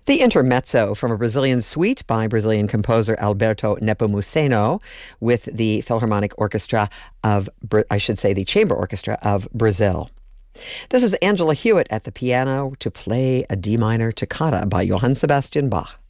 The Intermezzo from a Brazilian suite by Brazilian composer Alberto Nepomuceno with the Philharmonic Orchestra of, I should say, the Chamber Orchestra of Brazil. This is Angela Hewitt at the piano to play a D minor toccata by Johann Sebastian Bach.